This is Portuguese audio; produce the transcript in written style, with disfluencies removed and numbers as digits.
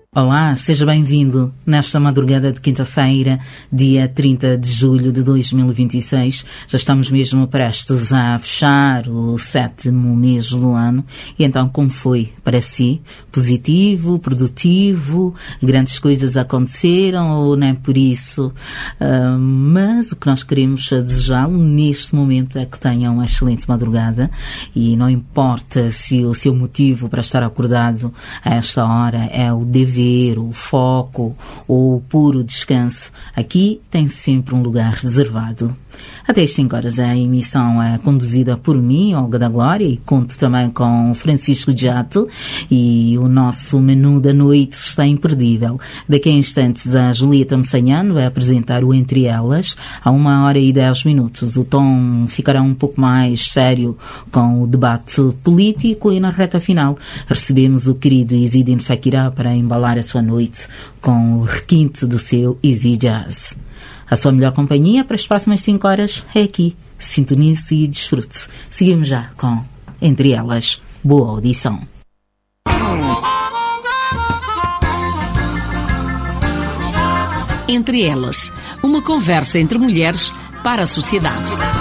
Olá, seja bem-vindo nesta madrugada de quinta-feira, dia 30 de julho de 2026. Já estamos mesmo prestes a fechar o 7º mês do ano. E então, como foi para si? Positivo, produtivo, grandes coisas aconteceram ou nem por isso? Mas o que nós queremos desejá-lo neste momento é que tenha uma excelente madrugada e não importa se o seu motivo para estar acordado a esta hora é o dever, o foco ou o puro descanso, aqui tem sempre um lugar reservado. Até às 5 horas a emissão é conduzida por mim, Olga da Glória, e conto também com Francisco Jato, e o nosso menu da noite está imperdível. Daqui a instantes a Julieta Messanhano vai apresentar o Entre Elas, a 1h10. O tom ficará um pouco mais sério com o debate político e na reta final recebemos o querido Isidine Fakirá para embalar a sua noite com o requinte do seu Easy Jazz. A sua melhor companhia para as próximas 5 horas é aqui. Sintonize e desfrute. Seguimos já com Entre Elas. Boa audição. Entre Elas, uma conversa entre mulheres para a sociedade.